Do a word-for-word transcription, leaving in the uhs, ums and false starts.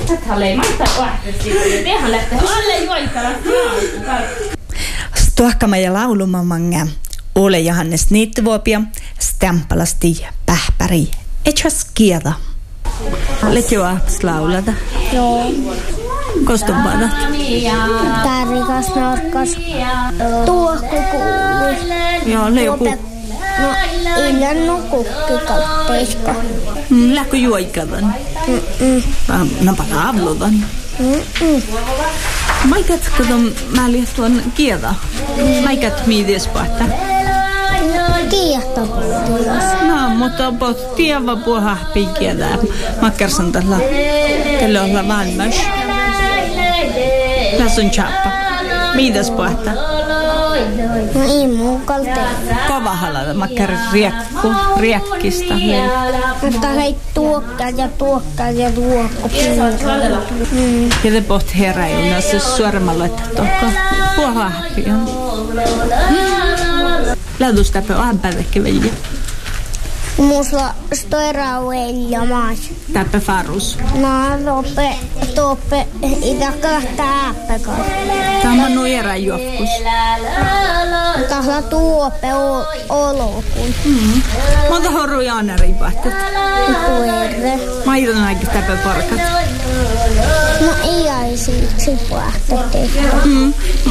Stuahkama ja laulumamanga Ole Johannes Niittyvuopio, Stämpalasti Pähpäri, Echas kieltä. Olet jo ahtis laulata? Joo. Kostun padat? Tärrikas, narkas, tuokku kuului. Joo, ole joku. No, illan no kukkikappeiska. Mm, lähkö juoikavan? Mm-mm. No pala avluvan. Mm-mm. Maikat katon mä liettuan kieltä. Maikat miities pahta. Kiehtopuutilas. No, mutta pot tieva puha pikieltä. Mä kersan tällä. Tällä olla valmis. Tässä on chappa. Miitäs pahta? No ei muukalte. Kova halata. Mä kerran riekku. Riekkistä. Mutta hei tuokkaa ja tuokkaa ja tuokko. Mm. Ja te poht heräjunna. Se suoremmalla että tokko. Puha pian. Lähdus täpä ahanpäiväkkä velja. Mulla stoi rauelja maas. Täpä farus. No, toppe, toppe, itäkö täppäkään. Tämä on nuera jofkus. Tahla tuoppe olokun. Mm. Monta horruja on eri pahtet. Puerre. Mä aion aika täpä porkat. No ei aisi siksi pahtet. Mm.